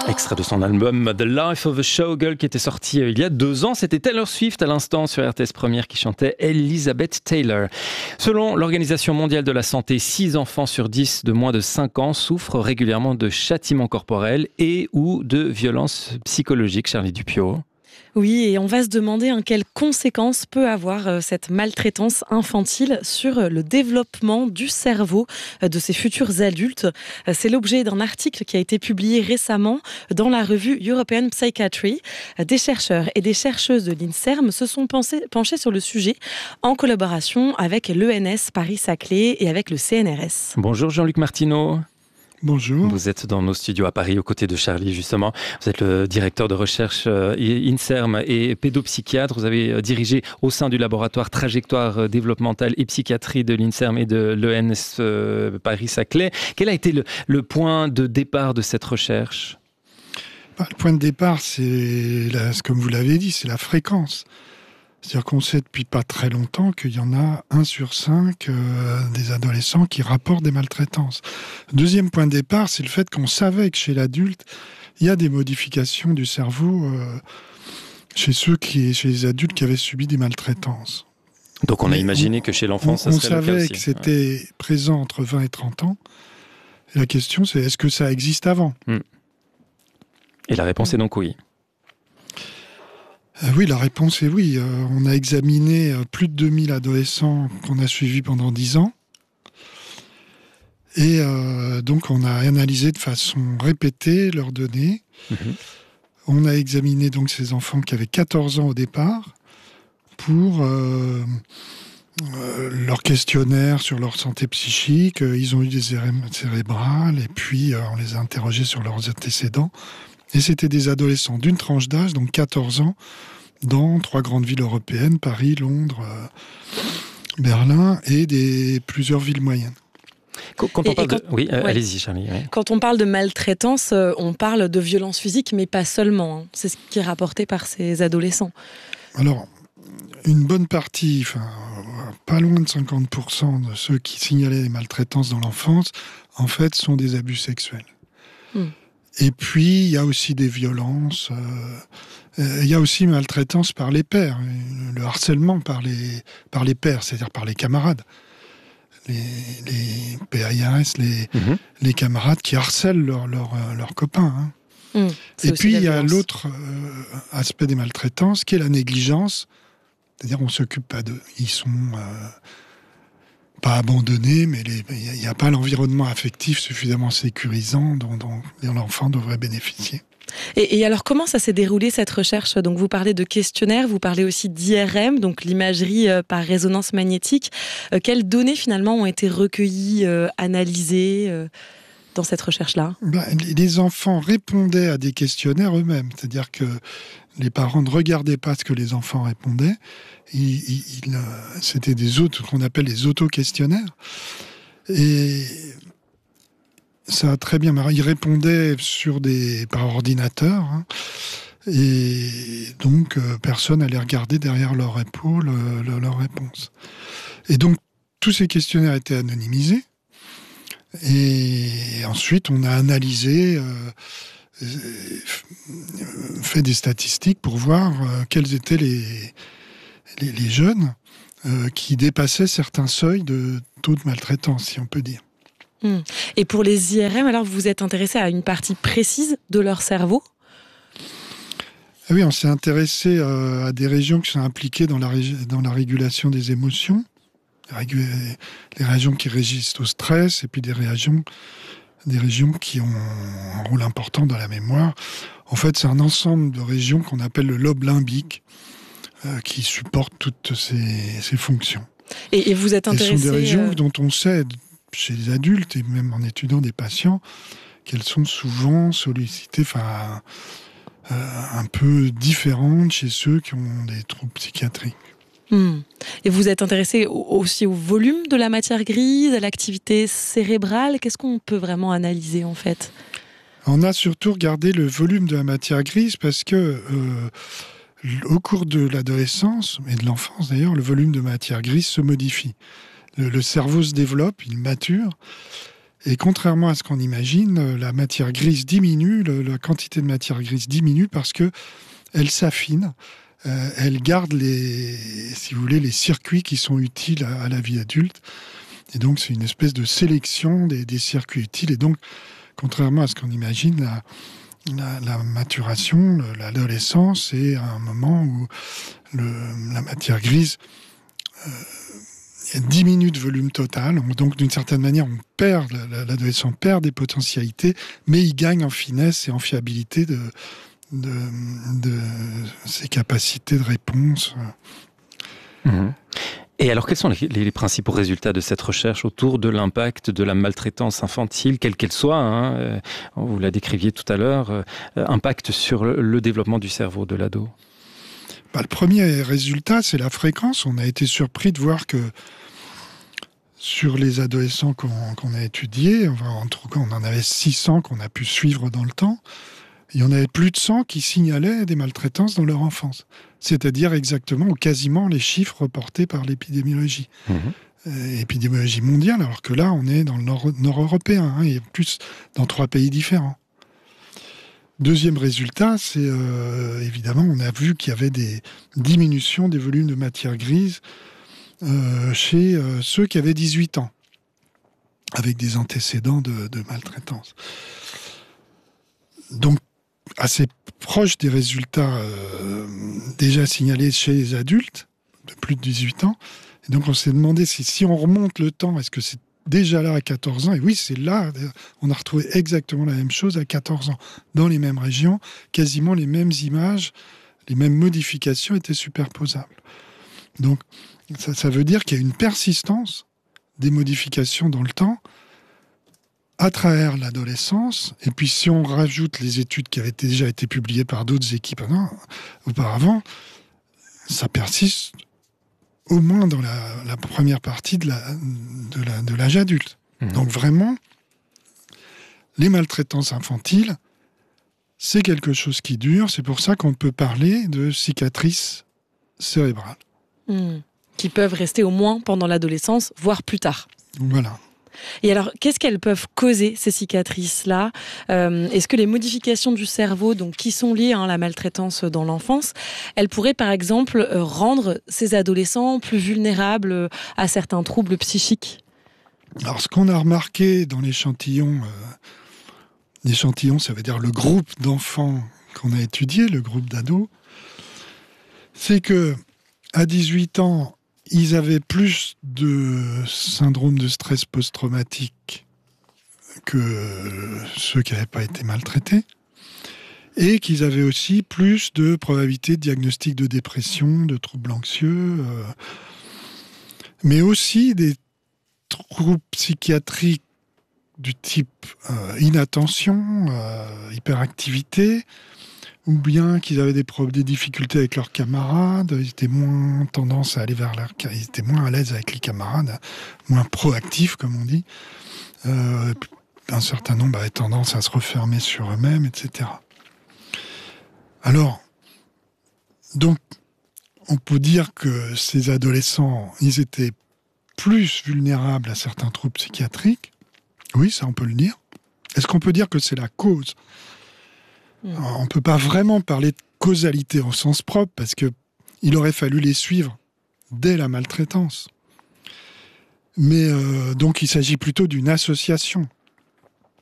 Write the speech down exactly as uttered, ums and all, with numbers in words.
Extrait de son album The Life of a Showgirl qui était sorti il y a deux ans. C'était Taylor Swift à l'instant sur R T S Première qui chantait Elizabeth Taylor. Selon l'Organisation mondiale de la santé, six enfants sur dix de moins de cinq ans souffrent régulièrement de châtiments corporels et ou de violences psychologiques. Charlie Dupiot. Oui, et on va se demander hein, quelles conséquences peut avoir euh, cette maltraitance infantile sur euh, le développement du cerveau euh, de ces futurs adultes. Euh, c'est l'objet d'un article qui a été publié récemment dans la revue European Psychiatry. Euh, des chercheurs et des chercheuses de l'INSERM se sont pensés, penchés sur le sujet en collaboration avec l'E N S Paris-Saclay et avec le C N R S. Bonjour Jean-Luc Martineau. Bonjour. Vous êtes dans nos studios à Paris, aux côtés de Charlie, justement. Vous êtes le directeur de recherche euh, INSERM et pédopsychiatre. Vous avez euh, dirigé au sein du laboratoire Trajectoire euh, développementale et psychiatrie de l'INSERM et de l'E N S euh, Paris-Saclay. Quel a été le, le point de départ de cette recherche ? Bah, le point de départ, c'est, la, comme vous l'avez dit, c'est la fréquence. C'est-à-dire qu'on sait depuis pas très longtemps qu'il y en a un sur cinq euh, des adolescents qui rapportent des maltraitances. Deuxième point de départ, c'est le fait qu'on savait que chez l'adulte, il y a des modifications du cerveau euh, chez ceux qui, chez les adultes qui avaient subi des maltraitances. Donc on a Mais imaginé on, que chez l'enfant, on, ça serait on le cas aussi. savait que c'était ouais. présent entre vingt et trente ans. Et la question, c'est est-ce que ça existe avant ? hmm. Et la réponse est donc oui. Euh, oui, la réponse est oui. Euh, on a examiné euh, plus de deux mille adolescents qu'on a suivis pendant dix ans. Et euh, donc, on a analysé de façon répétée leurs données. Mmh. On a examiné donc ces enfants qui avaient quatorze ans au départ pour euh, euh, leur questionnaire sur leur santé psychique. Ils ont eu des érèmes cérébrales et puis euh, on les a interrogés sur leurs antécédents. Et c'était des adolescents d'une tranche d'âge, donc quatorze ans, dans trois grandes villes européennes, Paris, Londres, euh, Berlin, et des, plusieurs villes moyennes. Quand on et, parle et quand, de... Oui, ouais. allez-y, Charlie. Oui. Quand on parle de maltraitance, on parle de violence physique, mais pas seulement. Hein. C'est ce qui est rapporté par ces adolescents. Alors, une bonne partie, enfin, pas loin de cinquante pour cent de ceux qui signalaient les maltraitances dans l'enfance, en fait, sont des abus sexuels. Hmm. Et puis, il y a aussi des violences. Il euh, euh, y a aussi maltraitance par les pairs, le harcèlement par les, par les pairs, c'est-à-dire par les camarades. Les, les P A I R S, les, mmh. les camarades qui harcèlent leurs leur, leur copains. Hein. Mmh, Et puis, il y a l'autre euh, aspect des maltraitances, qui est la négligence. C'est-à-dire, on ne s'occupe pas d'eux. Ils sont... Euh, pas abandonnés, mais il n'y a, a pas l'environnement affectif suffisamment sécurisant dont, dont l'enfant devrait bénéficier. Et, et alors, comment ça s'est déroulé, cette recherche ? Donc, vous parlez de questionnaire, vous parlez aussi d'I R M, donc l'imagerie euh, par résonance magnétique. Euh, quelles données, finalement, ont été recueillies, euh, analysées euh, dans cette recherche-là ? Ben, les enfants répondaient à des questionnaires eux-mêmes. C'est-à-dire que les parents ne regardaient pas ce que les enfants répondaient. Ils, ils, ils, c'était des autres, qu'on appelle les auto-questionnaires. Et ça a très bien marché. Ils répondaient sur des, par ordinateur. Hein, et donc, euh, personne n'allait regarder derrière leur épaule euh, le, leur réponse. Et donc, tous ces questionnaires étaient anonymisés. Et ensuite, on a analysé... Euh, fait des statistiques pour voir euh, quels étaient les, les, les jeunes euh, qui dépassaient certains seuils de taux de maltraitance, si on peut dire. Mmh. Et pour les I R M, alors vous vous êtes intéressé à une partie précise de leur cerveau ? Ah oui, on s'est intéressé euh, à des régions qui sont impliquées dans la, ré- dans la régulation des émotions, les régions qui résistent au stress, et puis des régions des régions qui ont un rôle important dans la mémoire. En fait, c'est un ensemble de régions qu'on appelle le lobe limbique, euh, qui supporte toutes ces, ces fonctions. Et, et vous êtes intéressé... Ce sont des régions euh... dont on sait, chez les adultes, et même en étudiant des patients, qu'elles sont souvent sollicitées, enfin, euh, un peu différentes chez ceux qui ont des troubles psychiatriques. Mmh. Et vous êtes intéressé aussi au volume de la matière grise, à l'activité cérébrale. Qu'est-ce qu'on peut vraiment analyser, en fait ? On a surtout regardé le volume de la matière grise parce que, euh, au cours de l'adolescence, et de l'enfance d'ailleurs, le volume de matière grise se modifie. Le, le cerveau se développe, il mature, Et contrairement à ce qu'on imagine, la matière grise diminue, le, la quantité de matière grise diminue parce que elle s'affine, euh, elle garde les, si vous voulez, les circuits qui sont utiles à, à la vie adulte. Et donc, c'est une espèce de sélection des, des circuits utiles. Et donc, contrairement à ce qu'on imagine, la, la, la maturation, le, l'adolescence, c'est un moment où le, la matière grise euh, diminue de volume total. Donc, d'une certaine manière, on perd, l'adolescent perd des potentialités, mais il gagne en finesse et en fiabilité de, de, de ses capacités de réponse. Mmh. Et alors, quels sont les, les principaux résultats de cette recherche autour de l'impact de la maltraitance infantile, quelle qu'elle soit, hein, euh, vous la décriviez tout à l'heure, euh, impact sur le, le développement du cerveau de l'ado? Bah, le premier résultat, c'est la fréquence. On a été surpris de voir que sur les adolescents qu'on, qu'on a étudiés, en tout cas, on en avait six cents qu'on a pu suivre dans le temps, il y en avait plus de cent qui signalaient des maltraitances dans leur enfance. C'est-à-dire exactement ou quasiment les chiffres reportés par l'épidémiologie. Mmh. Euh, épidémiologie mondiale, alors que là, on est dans le nord, nord-européen, hein, et plus dans trois pays différents. Deuxième résultat, c'est euh, évidemment, on a vu qu'il y avait des diminutions des volumes de matière grise euh, chez euh, ceux qui avaient dix-huit ans, avec des antécédents de, de maltraitance. Donc, assez proche des résultats euh, déjà signalés chez les adultes de plus de dix-huit ans. Et donc, on s'est demandé si, si on remonte le temps, est-ce que c'est déjà là à quatorze ans? Et oui, c'est là. On a retrouvé exactement la même chose à quatorze ans. Dans les mêmes régions, quasiment les mêmes images, les mêmes modifications étaient superposables. Donc, ça, ça veut dire qu'il y a une persistance des modifications dans le temps à travers l'adolescence. Et puis, si on rajoute les études qui avaient déjà été publiées par d'autres équipes non, auparavant, ça persiste au moins dans la, la première partie de, la, de, la, de l'âge adulte. Mmh. Donc vraiment, les maltraitances infantiles, c'est quelque chose qui dure. C'est pour ça qu'on peut parler de cicatrices cérébrales. Mmh. Qui peuvent rester au moins pendant l'adolescence, voire plus tard. Voilà. Et alors, qu'est-ce qu'elles peuvent causer, ces cicatrices-là ? euh, Est-ce que les modifications du cerveau, donc, qui sont liées hein, à la maltraitance dans l'enfance, elles pourraient, par exemple, rendre ces adolescents plus vulnérables à certains troubles psychiques ? Alors, ce qu'on a remarqué dans l'échantillon, euh, l'échantillon, ça veut dire le groupe d'enfants qu'on a étudié, le groupe d'ados, c'est que à dix-huit ans, ils avaient plus de syndrome de stress post-traumatique que ceux qui n'avaient pas été maltraités, et qu'ils avaient aussi plus de probabilité de diagnostic de dépression, de troubles anxieux, euh, mais aussi des troubles psychiatriques du type euh, inattention, euh, hyperactivité, ou bien qu'ils avaient des, des difficultés avec leurs camarades, ils étaient moins tendance à aller vers leurs, ils étaient moins à l'aise avec les camarades, moins proactifs comme on dit. Euh, un certain nombre avaient tendance à se refermer sur eux-mêmes, et cetera. Alors, donc, on peut dire que ces adolescents, ils étaient plus vulnérables à certains troubles psychiatriques. Oui, ça on peut le dire. Est-ce qu'on peut dire que c'est la cause ? Alors, on ne peut pas vraiment parler de causalité au sens propre parce qu'il aurait fallu les suivre dès la maltraitance. Mais euh, donc il s'agit plutôt d'une association.